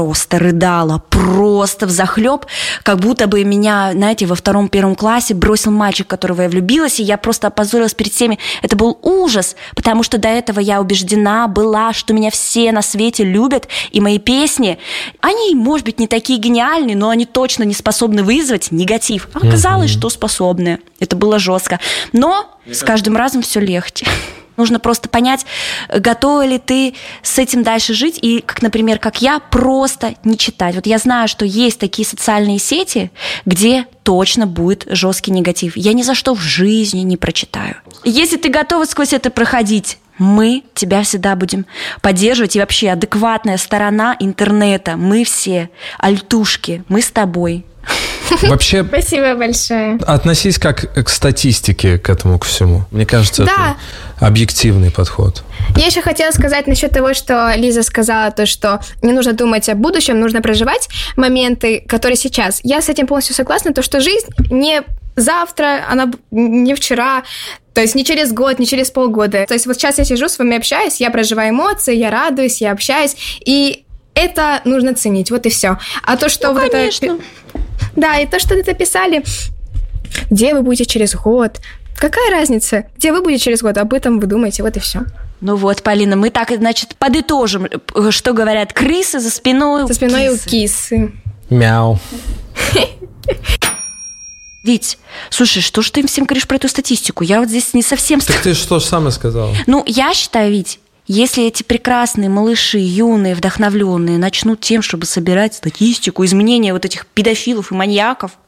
просто рыдала, просто взахлеб, как будто бы меня, знаете, во 2-1 классе бросил мальчик, в которого я влюбилась, и я просто опозорилась перед всеми. Это был ужас, потому что до этого я убеждена была, что меня все на свете любят, и мои песни, они, может быть, не такие гениальные, но они точно не способны вызвать негатив. А оказалось, что способны. Это было жестко. Но с каждым разом все легче. Нужно просто понять, готова ли ты с этим дальше жить, и, как, например, как я, просто не читать. Вот я знаю, что есть такие социальные сети, где точно будет жесткий негатив. Я ни за что в жизни не прочитаю. Если ты готова сквозь это проходить, мы тебя всегда будем поддерживать. И вообще адекватная сторона интернета. Мы все альтушки, мы с тобой. Вообще, спасибо большое. Относись как к статистике, к этому ко всему. Мне кажется, это объективный подход. Я еще хотела сказать насчет того, что Лиза сказала, то, что не нужно думать о будущем, нужно проживать моменты, которые сейчас. Я с этим полностью согласна, то, что жизнь не завтра, она не вчера, то есть не через год, не через полгода. То есть вот сейчас я сижу с вами, общаюсь, я проживаю эмоции, я радуюсь, я общаюсь, и это нужно ценить, вот и все. А то, что вот конечно. это... Да, и то, что это писали, где вы будете через год, какая разница, где вы будете через год, об этом вы думаете, вот и все. Ну вот, Полина, мы так, значит, подытожим, что говорят крысы за спиной. За спиной у кисы. Мяу. Вить, слушай, что же ты им всем говоришь про эту статистику? Я вот здесь не совсем... Так ты что же сама сказала? Ну, я считаю, Вить, если эти прекрасные малыши, юные, вдохновленные, начнут тем, чтобы собирать статистику, изменения вот этих педофилов и маньяков,